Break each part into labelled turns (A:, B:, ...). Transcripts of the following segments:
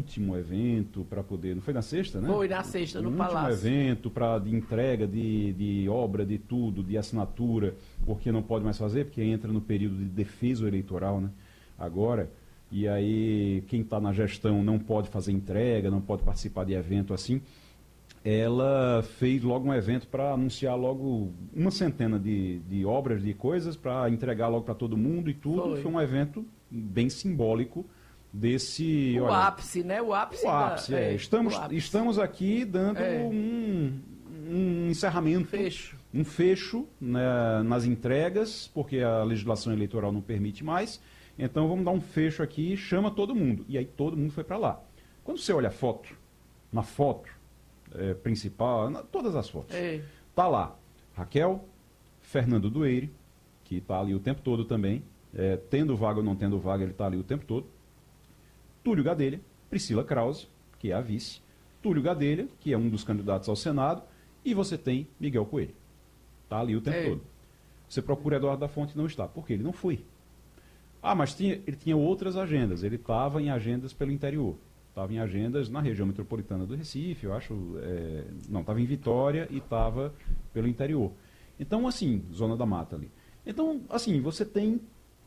A: último evento para poder... Não foi na sexta, né?
B: Foi na sexta, no Palácio.
A: O último evento de entrega de obra, de tudo, de assinatura, porque não pode mais fazer, porque entra no período de defesa eleitoral, né? Agora, e aí quem está na gestão não pode fazer entrega, não pode participar de evento assim. Ela fez logo um evento para anunciar logo uma centena de obras, de coisas, para entregar logo para todo mundo e tudo. Foi um evento bem simbólico desse...
B: O ápice, né? O ápice.
A: Estamos aqui dando um encerramento, um fecho, né, nas entregas, porque a legislação eleitoral não permite mais. Então vamos dar um fecho aqui, chama todo mundo. E aí todo mundo foi para lá. Quando você olha a foto, na foto principal, todas as fotos, tá lá Raquel, Fernando Dueire, que está ali o tempo todo também, tendo vaga ou não tendo vaga, ele está ali o tempo todo. Túlio Gadelha, Priscila Krause, que é a vice, Túlio Gadelha, que é um dos candidatos ao Senado, e você tem Miguel Coelho. Está ali o tempo todo. Você procura Eduardo da Fonte, não está, porque ele não foi. Ah, mas ele tinha outras agendas, ele estava em agendas pelo interior. Estava em agendas na região metropolitana do Recife, eu acho, não, estava em Vitória e estava pelo interior. Então, assim, Zona da Mata ali. Então, assim, você tem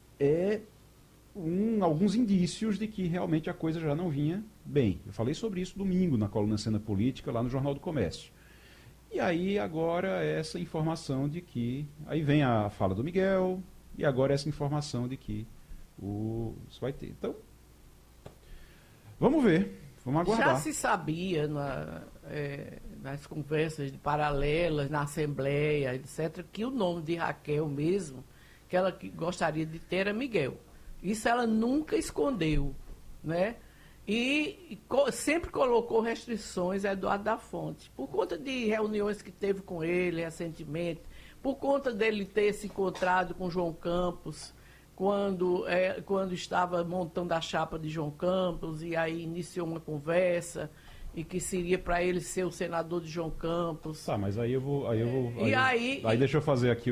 A: alguns indícios de que realmente a coisa já não vinha bem. Eu falei sobre isso domingo na coluna Cena Política, lá no Jornal do Comércio. E aí, agora, essa informação de que... Aí vem a fala do Miguel, e agora essa informação de que isso vai ter. Então... Vamos ver, vamos aguardar.
B: Já se sabia nas conversas paralelas, na Assembleia, etc., que o nome de Raquel mesmo, que ela gostaria de ter, era Miguel. Isso ela nunca escondeu, né? E sempre colocou restrições a Eduardo da Fonte, por conta de reuniões que teve com ele recentemente, por conta dele ter se encontrado com João Campos, quando estava montando a chapa de João Campos, e aí iniciou uma conversa, e que seria para ele ser o senador de João Campos.
A: Tá, mas aí eu vou... Aí deixa eu fazer aqui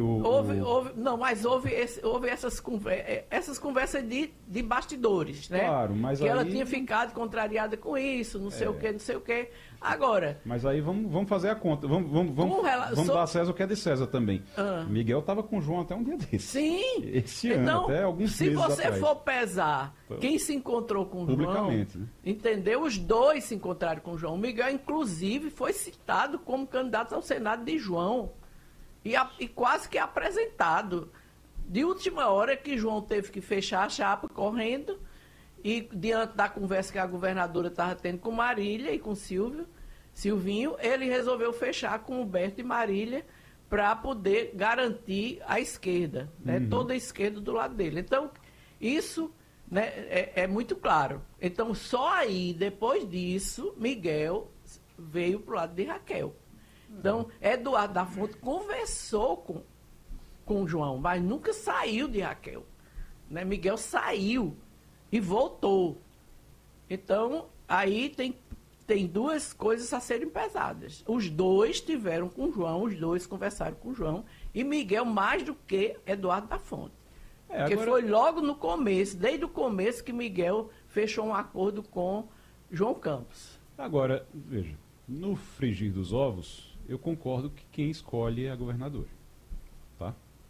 B: houve essas conversas de bastidores, né?
A: Claro, mas
B: que ela tinha ficado contrariada com isso, não sei o quê. Agora...
A: Mas aí vamos fazer a conta. Vamos dar a César o que é de César também. Miguel estava com o João até um dia desse.
B: Sim.
A: Esse ano, até alguns meses atrás.
B: Se você for pesar quem se encontrou com o João,
A: né?
B: entendeu? Os dois se encontraram com o João. O Miguel, inclusive, foi citado como candidato ao Senado de João. E quase que apresentado. De última hora que João teve que fechar a chapa correndo, e diante da conversa que a governadora estava tendo com Marília e com Silvinho, ele resolveu fechar com Humberto e Marília para poder garantir a esquerda, né? Toda a esquerda do lado dele. Então, isso, né, é muito claro. Então, só aí, depois disso, Miguel veio para o lado de Raquel. Então, Eduardo da Fonte conversou com o João, mas nunca saiu de Raquel. Né? Miguel saiu e voltou. Então, aí tem duas coisas a serem pesadas. Os dois estiveram com o João, os dois conversaram com o João, e Miguel mais do que Eduardo da Fonte. Porque foi logo no começo, desde o começo, que Miguel fechou um acordo com João Campos.
A: Agora, veja, no frigir dos ovos, eu concordo que quem escolhe é a governadora. Tá?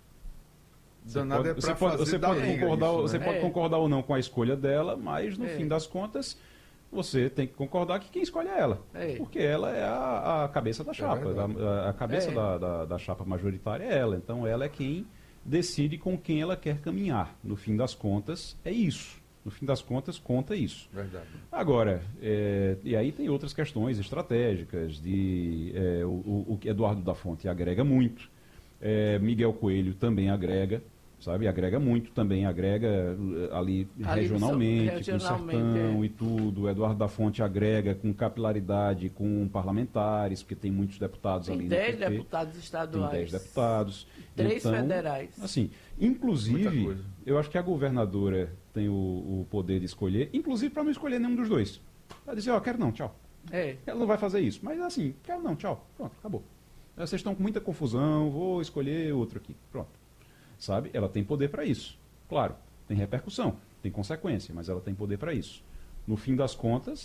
A: Você pode concordar ou não com a escolha dela, mas no fim das contas você tem que concordar que quem escolhe é ela. Porque ela é a cabeça da chapa. A cabeça da chapa majoritária é ela. Então ela é quem decide com quem ela quer caminhar. No fim das contas, é isso. No fim das contas, conta isso.
C: Verdade.
A: Agora, e aí tem outras questões estratégicas. O Eduardo da Fonte agrega muito. Miguel Coelho também agrega. Sabe, agrega muito também, agrega ali regionalmente, com o sertão e tudo. O Eduardo da Fonte agrega com capilaridade, com parlamentares, porque tem muitos deputados ali.
B: Tem 10 deputados estaduais.
A: Tem 10 deputados.
B: 3 federais.
A: Assim, inclusive, eu acho que a governadora tem o poder de escolher, inclusive para não escolher nenhum dos dois. Ela dizer, quero não, tchau. Ela não vai fazer isso, mas assim, quero não, tchau. Pronto, acabou. Vocês estão com muita confusão, vou escolher outro aqui. Pronto. Sabe? Ela tem poder para isso. Claro, tem repercussão, tem consequência, mas ela tem poder para isso. No fim das contas,